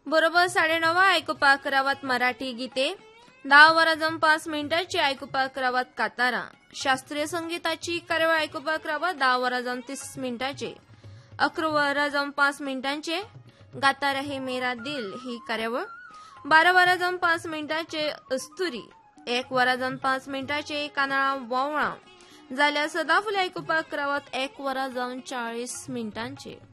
बरोबर 9:30 आयकुपाक रावत मराठी गीते 10 वरां जावन 5 मिनिटांची आयकुपाक रावत कातारां शास्त्रीय संगीताची कार्यावळ आयकुपाक रावत 10 वरां जावन 30 मिनिटांचे 11 वरां जावन 5 मिनिटांचे गाता रहे मेरा दिल ही कार्यावळ 12 वरां जावन 5 मिनिटांचे अस्तुरी 1 वरां जावन 5 मिनिटांचे कानाळां वोवळां जाल्यार सदाफुली आयकुपाक रावत 1 वरां जावन 40 मिनिटांचे